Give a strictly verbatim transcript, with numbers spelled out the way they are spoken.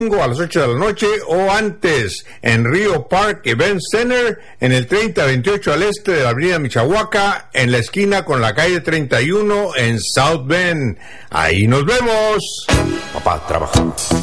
a las ocho de la noche o antes en Rio Park Event Center en el treinta veintiocho al este de la avenida Michoacán, en la esquina con la calle treinta y uno en South Bend. Ahí nos vemos. Papá, trabaja.